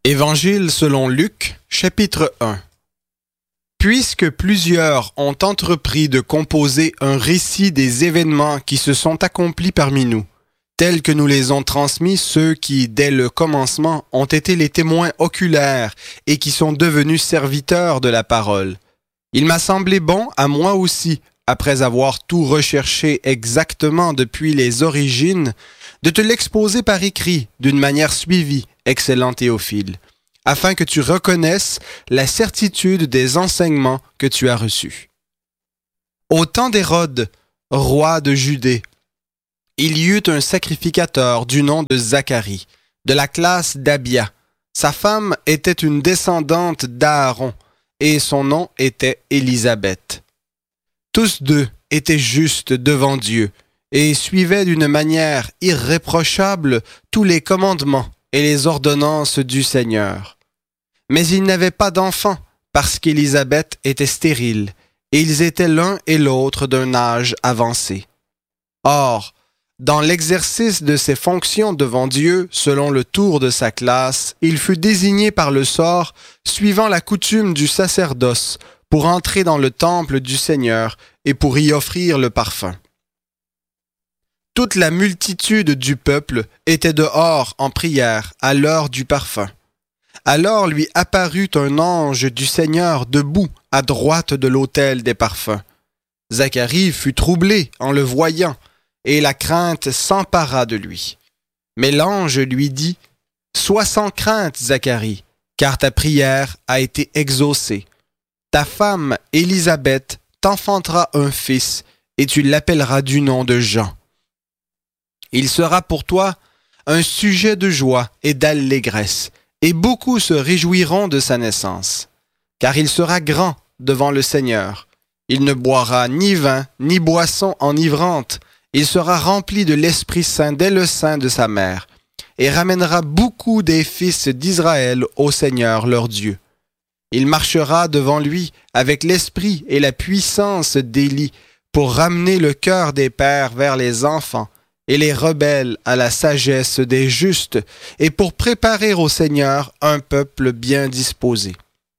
Évangile selon Luc, chapitre 1. Puisque plusieurs ont entrepris de composer un récit des événements qui se sont accomplis parmi nous, tels que nous les ont transmis ceux qui, dès le commencement, ont été les témoins oculaires et qui sont devenus serviteurs de la parole, il m'a semblé bon à moi aussi, après avoir tout recherché exactement depuis les origines, de te l'exposer par écrit d'une manière suivie, excellent Théophile, afin que tu reconnaisses la certitude des enseignements que tu as reçus. Au temps d'Hérode, roi de Judée, il y eut un sacrificateur du nom de Zacharie, de la classe d'Abia. Sa femme était une descendante d'Aaron, et son nom était Élisabeth. Tous deux étaient justes devant Dieu, et suivaient d'une manière irréprochable tous les commandements et les ordonnances du Seigneur. Mais ils n'avaient pas d'enfants, parce qu'Élisabeth était stérile, et ils étaient l'un et l'autre d'un âge avancé. Or, dans l'exercice de ses fonctions devant Dieu, selon le tour de sa classe, il fut désigné par le sort, suivant la coutume du sacerdoce, pour entrer dans le temple du Seigneur et pour y offrir le parfum. Toute la multitude du peuple était dehors en prière à l'heure du parfum. Alors lui apparut un ange du Seigneur debout à droite de l'autel des parfums. Zacharie fut troublé en le voyant, et la crainte s'empara de lui. Mais l'ange lui dit : « Sois sans crainte, Zacharie, car ta prière a été exaucée. Ta femme, Élisabeth, t'enfantera un fils, et tu l'appelleras du nom de Jean. Il sera pour toi un sujet de joie et d'allégresse, et beaucoup se réjouiront de sa naissance. Car il sera grand devant le Seigneur. Il ne boira ni vin, ni boisson enivrante. Il sera rempli de l'Esprit Saint dès le sein de sa mère, et ramènera beaucoup des fils d'Israël au Seigneur leur Dieu. Il marchera devant lui avec l'esprit et la puissance d'Élie pour ramener le cœur des pères vers les enfants et les rebelles à la sagesse des justes, et pour préparer au Seigneur un peuple bien disposé. »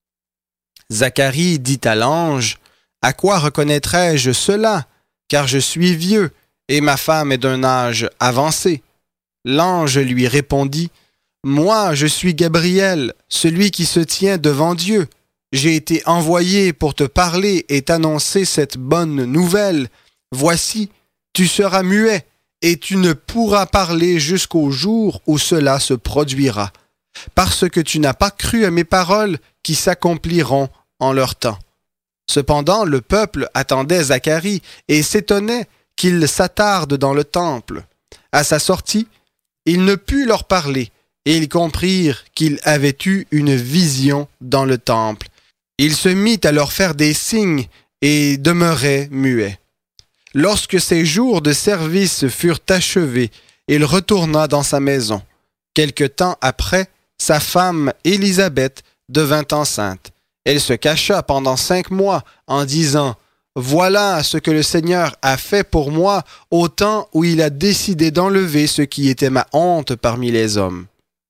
Zacharie dit à l'ange : « À quoi reconnaîtrai-je cela, car je suis vieux, et ma femme est d'un âge avancé. » L'ange lui répondit : « Moi, je suis Gabriel, celui qui se tient devant Dieu. J'ai été envoyé pour te parler et t'annoncer cette bonne nouvelle. Voici, tu seras muet, et tu ne pourras parler jusqu'au jour où cela se produira, parce que tu n'as pas cru à mes paroles qui s'accompliront en leur temps. » Cependant, le peuple attendait Zacharie et s'étonnait qu'il s'attarde dans le temple. À sa sortie, il ne put leur parler, et ils comprirent qu'il avait eu une vision dans le temple. Il se mit à leur faire des signes et demeurait muet. Lorsque ses jours de service furent achevés, il retourna dans sa maison. Quelque temps après, sa femme Élisabeth devint enceinte. Elle se cacha pendant 5 mois en disant : « Voilà ce que le Seigneur a fait pour moi au temps où il a décidé d'enlever ce qui était ma honte parmi les hommes. »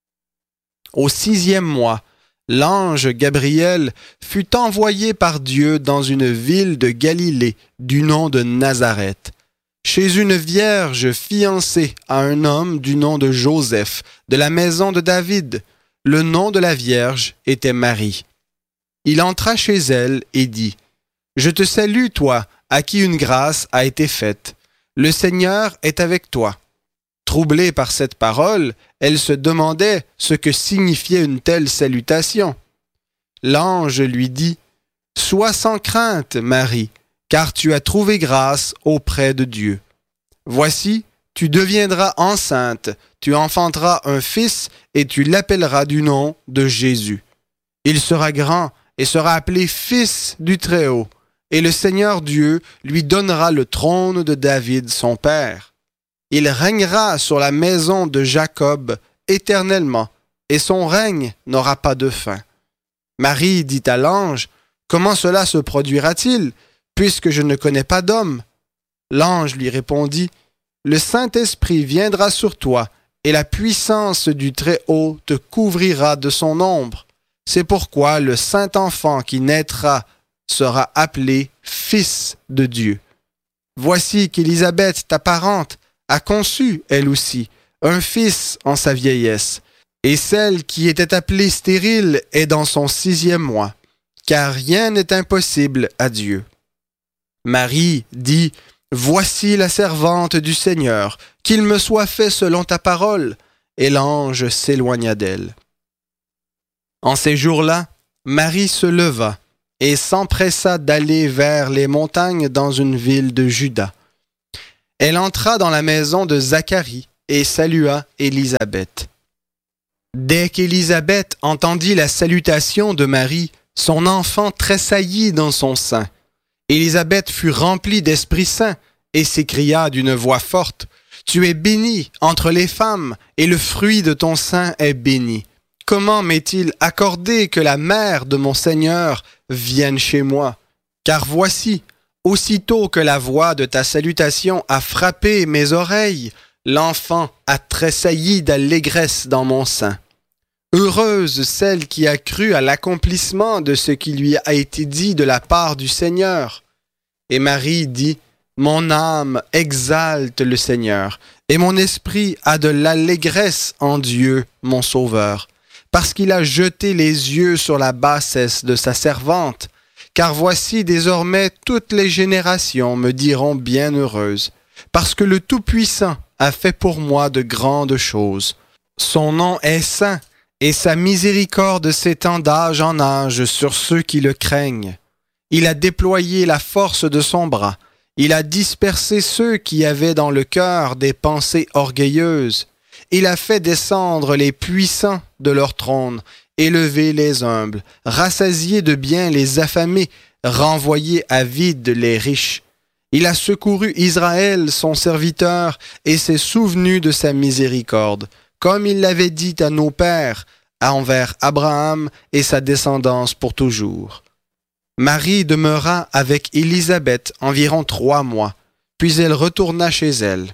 Au 6e mois, l'ange Gabriel fut envoyé par Dieu dans une ville de Galilée du nom de Nazareth, chez une vierge fiancée à un homme du nom de Joseph, de la maison de David. Le nom de la vierge était Marie. Il entra chez elle et dit : « Je te salue, toi, à qui une grâce a été faite. Le Seigneur est avec toi. » Troublée par cette parole, elle se demandait ce que signifiait une telle salutation. L'ange lui dit : « Sois sans crainte, Marie, car tu as trouvé grâce auprès de Dieu. Voici, tu deviendras enceinte, tu enfanteras un fils et tu l'appelleras du nom de Jésus. Il sera grand et sera appelé Fils du Très-Haut, et le Seigneur Dieu lui donnera le trône de David son père. Il régnera sur la maison de Jacob éternellement, et son règne n'aura pas de fin. » Marie dit à l'ange : « Comment cela se produira-t-il, puisque je ne connais pas d'homme ? » L'ange lui répondit : « Le Saint-Esprit viendra sur toi, et la puissance du Très-Haut te couvrira de son ombre. C'est pourquoi le saint enfant qui naîtra sera appelé Fils de Dieu. Voici qu'Élisabeth, ta parente, a conçu, elle aussi, un fils en sa vieillesse, et celle qui était appelée stérile est dans son 6e mois, car rien n'est impossible à Dieu. Marie dit, « Voici la servante du Seigneur, qu'il me soit fait selon ta parole. » Et l'ange s'éloigna d'elle. En ces jours-là, Marie se leva et s'empressa d'aller vers les montagnes dans une ville de Juda. Elle entra dans la maison de Zacharie et salua Élisabeth. Dès qu'Élisabeth entendit la salutation de Marie, son enfant tressaillit dans son sein. Élisabeth fut remplie d'Esprit Saint et s'écria d'une voix forte, « Tu es bénie entre les femmes, et le fruit de ton sein est béni. Comment m'est-il accordé que la mère de mon Seigneur vienne chez moi? Car voici, aussitôt que la voix de ta salutation a frappé mes oreilles, l'enfant a tressailli d'allégresse dans mon sein. Heureuse celle qui a cru à l'accomplissement de ce qui lui a été dit de la part du Seigneur. » Et Marie dit, « Mon âme exalte le Seigneur, et mon esprit a de l'allégresse en Dieu, mon Sauveur, parce qu'il a jeté les yeux sur la bassesse de sa servante. Car voici désormais toutes les générations me diront bienheureuse, parce que le Tout-Puissant a fait pour moi de grandes choses. Son nom est saint, et sa miséricorde s'étend d'âge en âge sur ceux qui le craignent. Il a déployé la force de son bras. Il a dispersé ceux qui avaient dans le cœur des pensées orgueilleuses. Il a fait descendre les puissants de leur trône, élevé les humbles, rassasié de biens les affamés, renvoyé à vide les riches. Il a secouru Israël, son serviteur, et s'est souvenu de sa miséricorde, comme il l'avait dit à nos pères, envers Abraham et sa descendance pour toujours. Marie demeura avec Élisabeth environ 3 mois, puis elle retourna chez elle.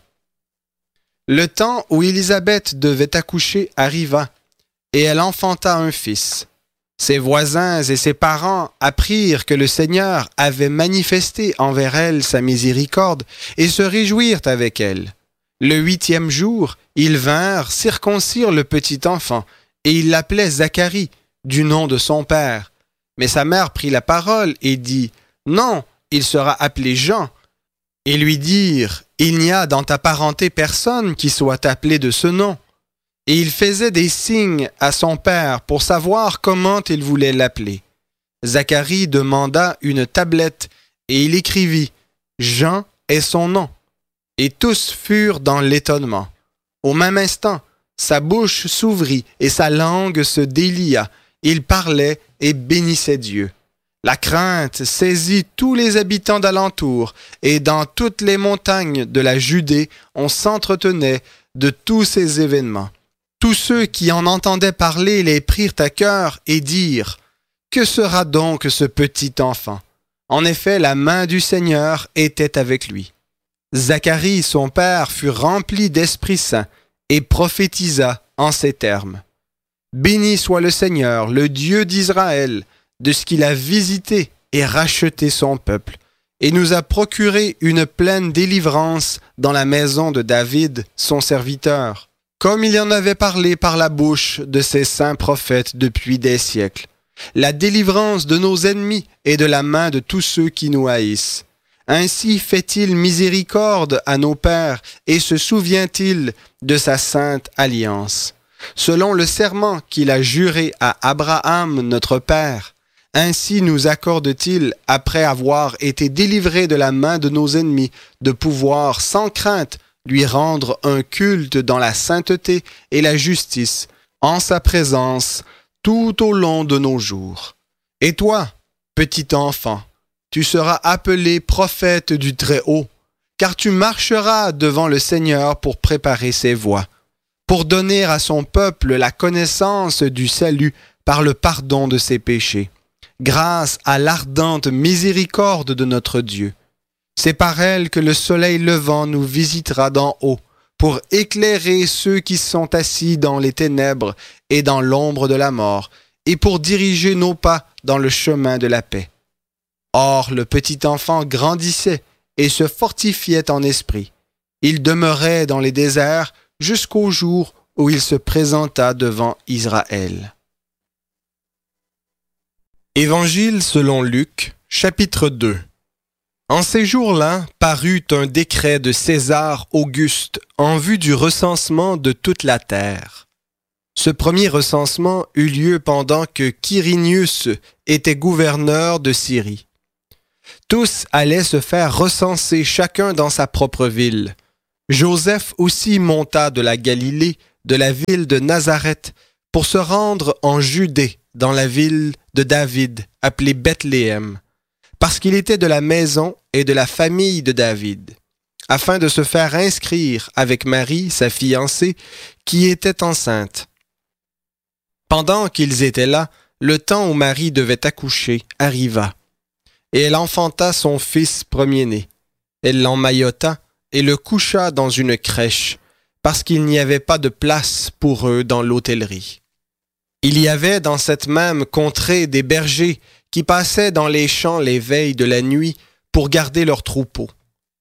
Le temps où Élisabeth devait accoucher arriva, et elle enfanta un fils. Ses voisins et ses parents apprirent que le Seigneur avait manifesté envers elle sa miséricorde et se réjouirent avec elle. Le 8e jour, ils vinrent circoncire le petit enfant, et ils l'appelaient Zacharie, du nom de son père. Mais sa mère prit la parole et dit, « Non, il sera appelé Jean. » Et lui dirent, « Il n'y a dans ta parenté personne qui soit appelé de ce nom. » Et il faisait des signes à son père pour savoir comment il voulait l'appeler. Zacharie demanda une tablette et il écrivit, « Jean est son nom. » Et tous furent dans l'étonnement. Au même instant, sa bouche s'ouvrit et sa langue se délia. Il parlait et bénissait Dieu. La crainte saisit tous les habitants d'alentour, et dans toutes les montagnes de la Judée, on s'entretenait de tous ces événements. Tous ceux qui en entendaient parler les prirent à cœur et dirent, « Que sera donc ce petit enfant? » En effet, la main du Seigneur était avec lui. Zacharie, son père, fut rempli d'Esprit Saint et prophétisa en ces termes. « Béni soit le Seigneur, le Dieu d'Israël, de ce qu'il a visité et racheté son peuple, et nous a procuré une pleine délivrance dans la maison de David, son serviteur, comme il y en avait parlé par la bouche de ses saints prophètes depuis des siècles, la délivrance de nos ennemis et de la main de tous ceux qui nous haïssent. Ainsi fait-il miséricorde à nos pères et se souvient-il de sa sainte alliance, selon le serment qu'il a juré à Abraham notre père. Ainsi nous accorde-t-il, après avoir été délivrés de la main de nos ennemis, de pouvoir sans crainte lui rendre un culte dans la sainteté et la justice, en sa présence, tout au long de nos jours. Et toi, petit enfant, tu seras appelé prophète du Très-Haut, car tu marcheras devant le Seigneur pour préparer ses voies, pour donner à son peuple la connaissance du salut par le pardon de ses péchés, grâce à l'ardente miséricorde de notre Dieu. C'est par elle que le soleil levant nous visitera d'en haut, pour éclairer ceux qui sont assis dans les ténèbres et dans l'ombre de la mort, et pour diriger nos pas dans le chemin de la paix. Or, le petit enfant grandissait et se fortifiait en esprit. Il demeurait dans les déserts jusqu'au jour où il se présenta devant Israël. Évangile selon Luc, chapitre 2. En ces jours-là, parut un décret de César Auguste en vue du recensement de toute la terre. Ce premier recensement eut lieu pendant que Quirinius était gouverneur de Syrie. Tous allaient se faire recenser chacun dans sa propre ville. Joseph aussi monta de la Galilée, de la ville de Nazareth, pour se rendre en Judée, dans la ville de David, appelée Bethléem, parce qu'il était de la maison et de la famille de David, afin de se faire inscrire avec Marie, sa fiancée, qui était enceinte. Pendant qu'ils étaient là, le temps où Marie devait accoucher arriva, et elle enfanta son fils premier-né. Elle l'emmaillota et le coucha dans une crèche, parce qu'il n'y avait pas de place pour eux dans l'hôtellerie. Il y avait dans cette même contrée des bergers qui passaient dans les champs les veilles de la nuit pour garder leurs troupeaux.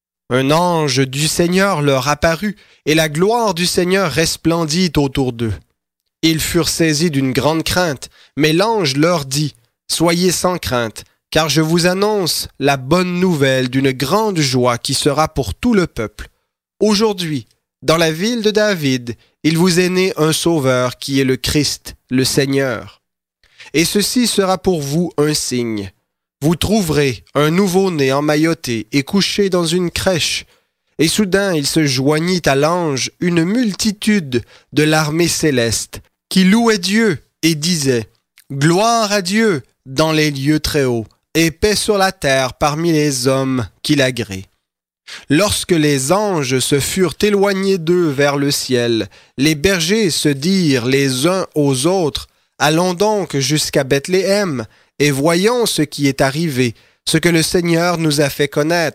Un ange du Seigneur leur apparut, et la gloire du Seigneur resplendit autour d'eux. Ils furent saisis d'une grande crainte, mais l'ange leur dit : « Soyez sans crainte, car je vous annonce la bonne nouvelle d'une grande joie qui sera pour tout le peuple. Aujourd'hui, dans la ville de David, il vous est né un sauveur qui est le Christ, le Seigneur. Et ceci sera pour vous un signe. Vous trouverez un nouveau-né emmailloté et couché dans une crèche. » Et soudain il se joignit à l'ange une multitude de l'armée céleste, qui louait Dieu et disait : « Gloire à Dieu dans les lieux très hauts, et paix sur la terre parmi les hommes qui l'agréent. » Lorsque les anges se furent éloignés d'eux vers le ciel, les bergers se dirent les uns aux autres : « Allons donc jusqu'à Bethléem, et voyons ce qui est arrivé, ce que le Seigneur nous a fait connaître. »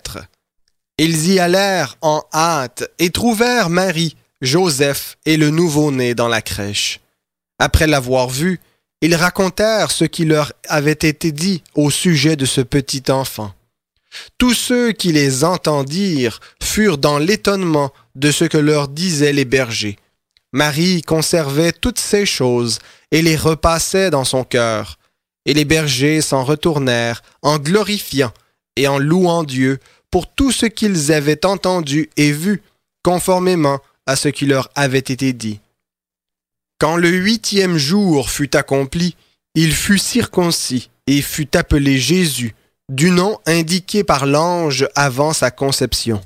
Ils y allèrent en hâte et trouvèrent Marie, Joseph et le nouveau-né dans la crèche. Après l'avoir vu, ils racontèrent ce qui leur avait été dit au sujet de ce petit enfant. Tous ceux qui les entendirent furent dans l'étonnement de ce que leur disaient les bergers. Marie conservait toutes ces choses et les repassait dans son cœur. Et les bergers s'en retournèrent en glorifiant et en louant Dieu pour tout ce qu'ils avaient entendu et vu, conformément à ce qui leur avait été dit. Quand le 8e jour fut accompli, il fut circoncis et fut appelé Jésus, du nom indiqué par l'ange avant sa conception.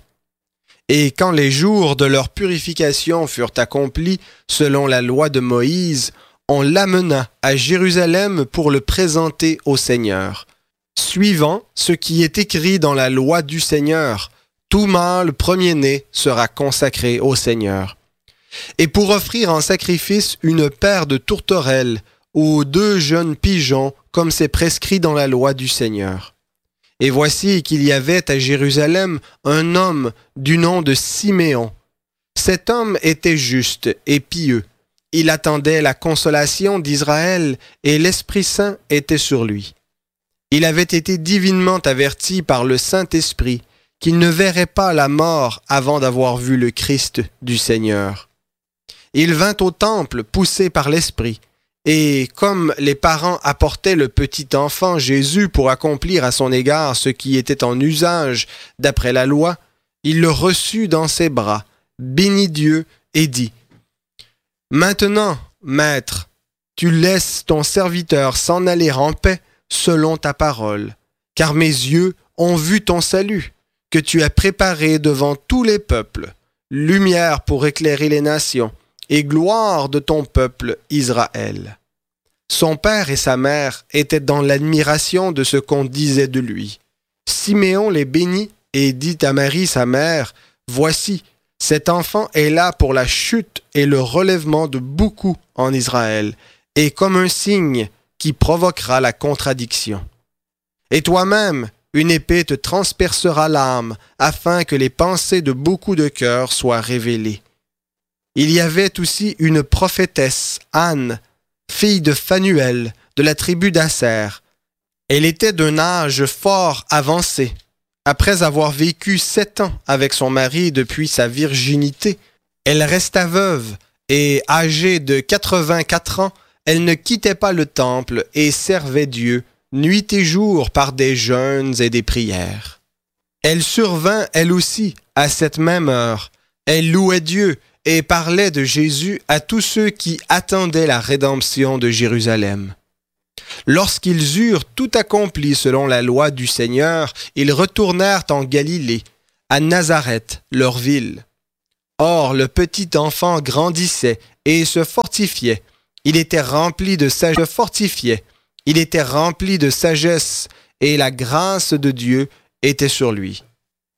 Et quand les jours de leur purification furent accomplis, selon la loi de Moïse, on l'amena à Jérusalem pour le présenter au Seigneur. Suivant ce qui est écrit dans la loi du Seigneur, tout mâle premier-né sera consacré au Seigneur. Et pour offrir en sacrifice une paire de tourterelles ou 2 jeunes pigeons, comme c'est prescrit dans la loi du Seigneur. Et voici qu'il y avait à Jérusalem un homme du nom de Siméon. Cet homme était juste et pieux. Il attendait la consolation d'Israël et l'Esprit Saint était sur lui. Il avait été divinement averti par le Saint-Esprit qu'il ne verrait pas la mort avant d'avoir vu le Christ du Seigneur. Il vint au temple poussé par l'Esprit. Et comme les parents apportaient le petit enfant Jésus pour accomplir à son égard ce qui était en usage d'après la loi, il le reçut dans ses bras, bénit Dieu et dit : « Maintenant, Maître, tu laisses ton serviteur s'en aller en paix selon ta parole, car mes yeux ont vu ton salut, que tu as préparé devant tous les peuples, lumière pour éclairer les nations, et gloire de ton peuple Israël. » Son père et sa mère étaient dans l'admiration de ce qu'on disait de lui. Siméon les bénit et dit à Marie sa mère : « Voici, cet enfant est là pour la chute et le relèvement de beaucoup en Israël, et comme un signe qui provoquera la contradiction. Et toi-même, une épée te transpercera l'âme, afin que les pensées de beaucoup de cœurs soient révélées. Il y avait aussi une prophétesse, Anne, fille de Phanuel, de la tribu d'Aser. Elle était d'un âge fort avancé. Après avoir vécu 7 ans avec son mari depuis sa virginité, elle resta veuve et, âgée de 84 ans, elle ne quittait pas le temple et servait Dieu nuit et jour par des jeûnes et des prières. Elle survint, elle aussi, à cette même heure. Elle louait Dieu et parlait de Jésus à tous ceux qui attendaient la rédemption de Jérusalem. Lorsqu'ils eurent tout accompli selon la loi du Seigneur, ils retournèrent en Galilée, à Nazareth, leur ville. Or, le petit enfant grandissait et se fortifiait. Il était rempli de sagesse et la grâce de Dieu était sur lui.